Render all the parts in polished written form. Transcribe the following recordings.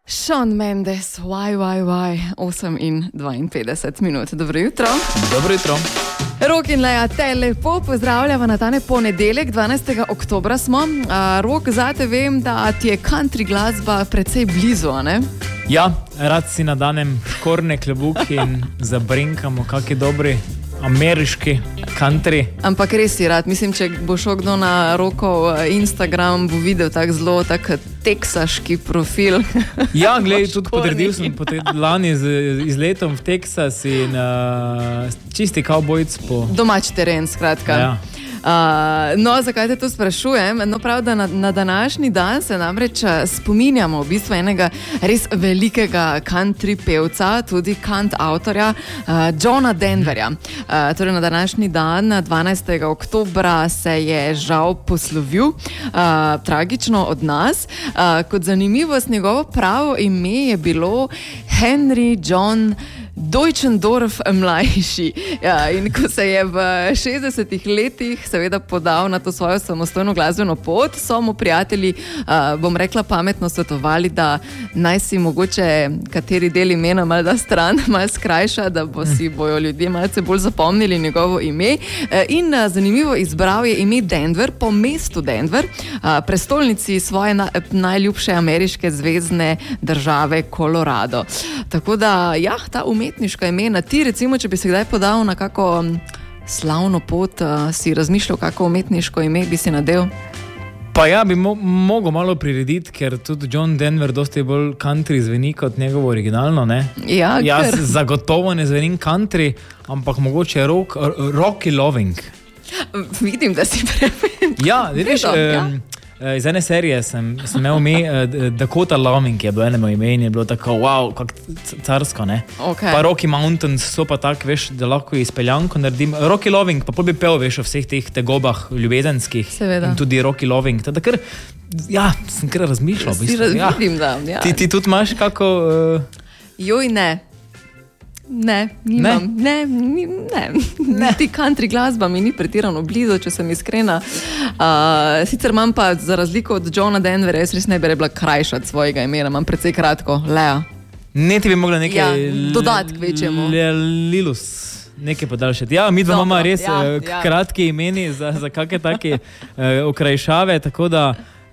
Shawn Mendes, why, 8:52 minut. Dobro jutro. Dobro jutro. Rok in Lea te lepo pozdravljava na tane ponedeljek, 12. oktobra smo. Rok, zate vem, da ti je country glasba precej blizu, a ne? Ja, rad si nadanem korne klebuki in zabrinkamo kakšni dobri ameriški country. Ampak res si rad, mislim, če bo šel kdo na Rokov Instagram, bo videl tak zelo tak teksaški profil. Ja, glej, tudi potrdil sem lani z izletom v Teksas in čisti kavbojc po... Domač teren, skratka. Ja. No, zakaj te to sprašujem? No, prav, da na današnji dan se namreč spominjamo v bistvu enega res velikega country pevca, tudi kant avtorja, Johna Denverja. Torej, na današnji dan, 12. oktobra, se je žal poslovil tragično od nas. Kot zanimivost, njegovo pravo ime je bilo Henry John Deutschendorf mlajši. Ja, in ko se je v 60-ih letih seveda podal na to svojo samostojno glasbeno pot, so mu prijatelji, bom rekla, pametno svetovali, da naj si mogoče kateri del imena malo da stran, malo skrajša, da bojo ljudje malce bolj zapomnili njegovo ime. In zanimivo, izbral je ime Denver po mestu Denver, prestolnici svoje najljubše ameriške zvezne države Colorado. Tako da, ja, ta umetniška imena. Ti, recimo, če bi se kdaj podal na kako slavno pot, si razmišljal, kako umetniško ime bi si nadel? Pa ja, bi mogel malo prirediti, ker tudi John Denver dosti bolj country zveni kot njegovo originalno, ne? Ja, jaz zagotovo ne zvenim country, ampak mogoče Rocky Loving. Vidim, da si preveč. Ja, vidiš, iz ene serije sem imel ime Dakota Loving, je bilo eno ime in je bilo tako, wow, kak carsko, ne? Okay. Pa Rocky Mountains so pa tak, veš, da lahko izpeljanko naredim. Rocky Loving, pa pol bi pel, veš, o vseh teh tegobah ljubezenskih. Seveda. In tudi Rocky Loving. Teda kar, ja, sem kar razmišljal. Vidim, da. Ja. Ti tudi imaš kako... Joj, ne. Ne, nimam. Ne. Ti country glasba mi ni pretirano blizu, če sem iskrena. Sicer imam pa, za razliko od Johna Denverja, jaz res ne bi rebila krajšati svojega imena, imam precej kratko, Lea. Ne, ti bi mogla nekaj... Ja, dodatk večjemu. Lilus. Nekaj podaljšati. Ja, mi dva imamo res kratki imeni za kakšne take okrajšave, tako da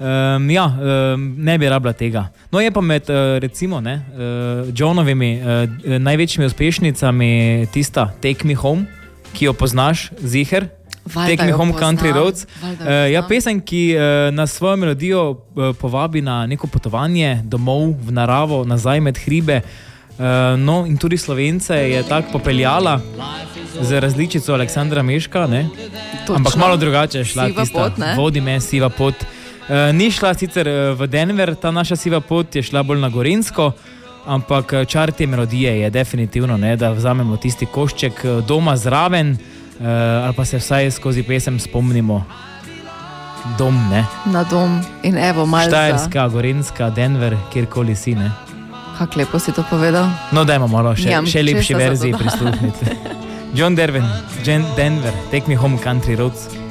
ne bi rabila tega. No, je pa med, recimo, Johnovimi največjimi uspešnicami tista Take Me Home, ki jo poznaš, ziher. Take Me Home, Country Roads. Ja, pesem, ki nas svojo melodijo povabi na neko potovanje domov, v naravo, nazaj med hribe. No, in tudi Slovence je tako popeljala z različico Aleksandra Meška, ne? Ampak malo drugače je šla tista. Vodi me, siva pot. Ni šla sicer v Denver, ta naša siva pot je šla bolj na Gorenjsko, ampak čar te melodije je definitivno, ne, da vzamemo tisti košček doma zraven, ali pa se vsaj skozi pesem spomnimo dom, ne. Na dom in evo malce. Štajerska, Gorenjska, Denver, kjerkoli si, ne. Kako lepo si to povedal. No, dajmo malo še lepši verziji prisluhniti. John Denver, Take Me Home, Country Roads.